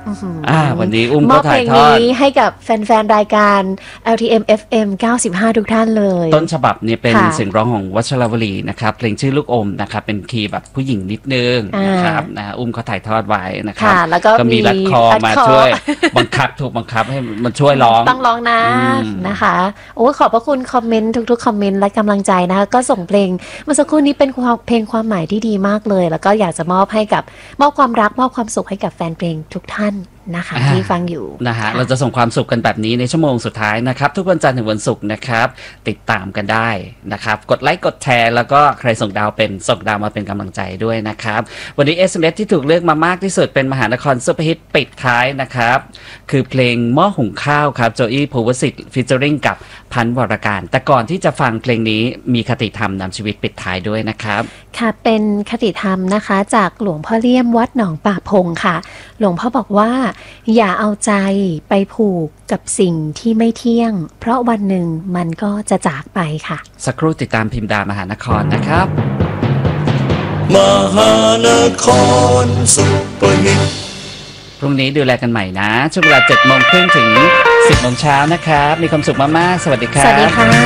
วันนี้อุ้มมอบเพลงนี้ให้กับแฟนๆรายการ LTM FM 95 ทุกท่านเลยต้นฉบับเนี่ยเป็นเสียงร้องของวัชรวลีนะครับเพลงชื่อลูกอมนะครับเป็นคีย์แบบผู้หญิงนิดนึงนะครับอุ้มเขาถ่ายทอดไว้นะครับแล้วก็มีรัดคอมาช่วยถูกบังคับให้มันช่วยร้องต้องร้องนะคะโอ้ขอบพระคุณคอมเมนต์ทุกๆคอมเมนต์และกำลังใจนะคะก็ส่งเพลงเมื่อสักครู่นี้เป็นเพลงความหมายที่ดีมากเลยแล้วก็อยากจะมอบความรักมอบความสุขให้กับแฟนเพลงทุกท่านนะคะที่ฟังอยู่นะฮะเราจะส่งความสุขกันแบบนี้ในชั่วโมงสุดท้ายนะครับทุกวันจันทร์ถึงวันศุกร์นะครับติดตามกันได้นะครับกดไลค์กดแชร์แล้วก็ใครส่งดาวมาเป็นกำลังใจด้วยนะครับวันนี้ SMS ที่ถูกเลือกมามากที่สุดเป็นมหานครซุปเปอร์ฮิตปิดท้ายนะครับคือเพลงหม้อหุงข้าวครับโจอี้ภูวสิทธิ์ฟีเจอริ่งกับพันวรการแต่ก่อนที่จะฟังเพลงนี้มีคติธรรมนำชีวิตปิดท้ายด้วยนะครับค่ะเป็นคติธรรมนะคะจากหลวงพ่อเลี่ยมวัดหนองป่าพงค่ะหลวงพ่อบอกว่าอย่าเอาใจไปผูกกับสิ่งที่ไม่เที่ยงเพราะวันหนึ่งมันก็จะจากไปค่ะสักครู่ติดตามพิมพ์ดามหานครนะครับมหานครซุปเปอร์ฮิตพรุ่งนี้ดูแลกันใหม่นะช่วงเวลา 7:30 ถึง 10:00 น.นะครับมีความสุขมากๆสวัสดีครับสวัสดีค่ะ